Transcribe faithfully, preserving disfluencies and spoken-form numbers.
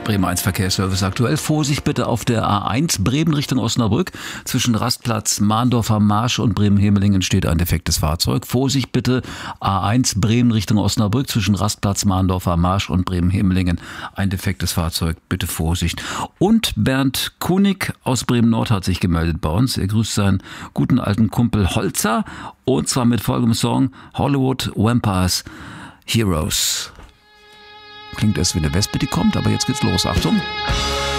Bremen eins Verkehrsservice aktuell. Vorsicht bitte auf der A eins Bremen Richtung Osnabrück. Zwischen Rastplatz Mahndorfer Marsch und Bremen-Hemelingen steht ein defektes Fahrzeug. Vorsicht bitte A eins Bremen Richtung Osnabrück. Zwischen Rastplatz Mahndorfer Marsch und Bremen-Hemelingen ein defektes Fahrzeug. Bitte Vorsicht. Und Bernd Kunig aus Bremen-Nord hat sich gemeldet bei uns. Er grüßt seinen guten alten Kumpel Holzer und zwar mit folgendem Song Hollywood Vampires Heroes. Klingt erst wie eine Wespe, die kommt, aber jetzt geht's los. Achtung!